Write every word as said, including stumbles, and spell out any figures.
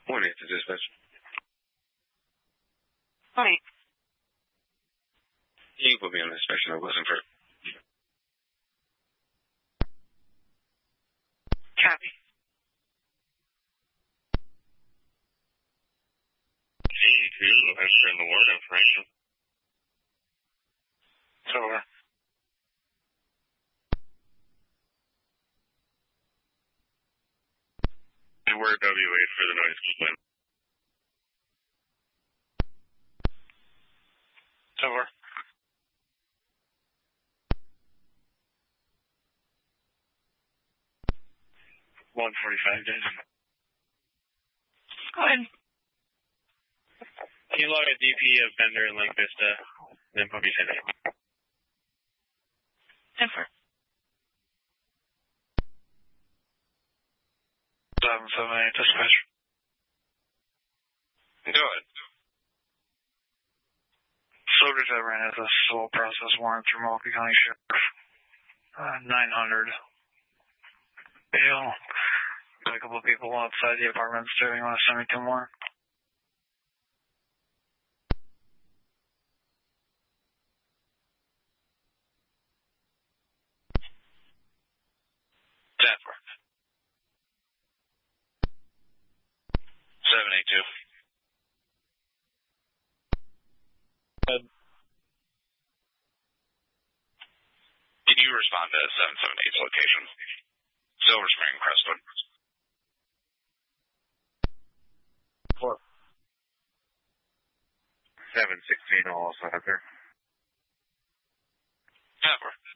One eight to dispatch. One eight. You can put me on dispatch. I wasn't for. Copy. G two, enter in the ward information. Over. And we're W eight for the noise complaint. Over. one forty-five, days. Go ahead. Can you log a D P of Bender and Lake Vista, then put me in it? Denver. seven seven eight, dispatch. Go ahead. Soldiers that ran as a sole process warrant through Milwaukee County Sheriff. Uh, nine hundred. Bail. Got a couple of people outside the apartments doing want to send me two more. Denver. seven eight two. Good. Can you respond to seven seven eight's location? Silver Spring, Crestwood. Four. seven sixteen, also out there. Denver.